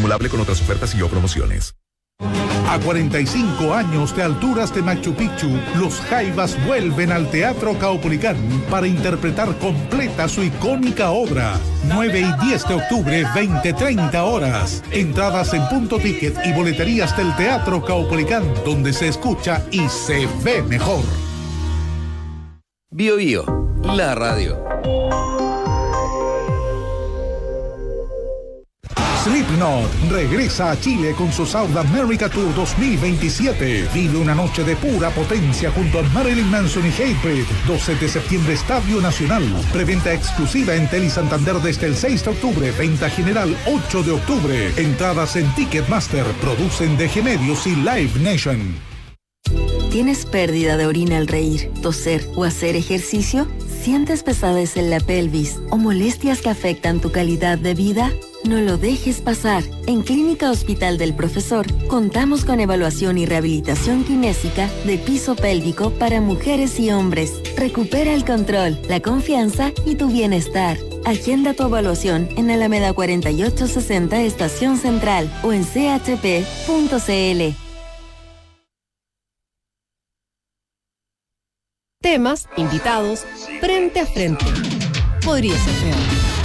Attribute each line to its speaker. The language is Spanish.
Speaker 1: acumulable con otras ofertas y o promociones.
Speaker 2: A 45 años de alturas de Machu Picchu, los Jaivas vuelven al Teatro Caupolicán para interpretar completa su icónica obra. 9 y 10 de octubre, 20:30 horas. Entradas en Punto Ticket y boleterías del Teatro Caupolicán, donde se escucha y se ve mejor.
Speaker 3: Bio Bio, la radio.
Speaker 2: Slipknot regresa a Chile con su South America Tour 2027. Vive una noche de pura potencia junto a Marilyn Manson y Hatebreed. 12 de septiembre, Estadio Nacional. Preventa exclusiva en Tele Santander desde el 6 de octubre. Venta general 8 de octubre. Entradas en Ticketmaster. Producen DG Medios y Live Nation.
Speaker 4: ¿Tienes pérdida de orina al reír, toser o hacer ejercicio? ¿Sientes pesadez en la pelvis o molestias que afectan tu calidad de vida? No lo dejes pasar. En Clínica Hospital del Profesor contamos con evaluación y rehabilitación kinésica de piso pélvico para mujeres y hombres. Recupera el control, la confianza y tu bienestar. Agenda tu evaluación en Alameda 4860 Estación Central o en chp.cl.
Speaker 5: Temas, invitados, frente a frente. Podría ser peor.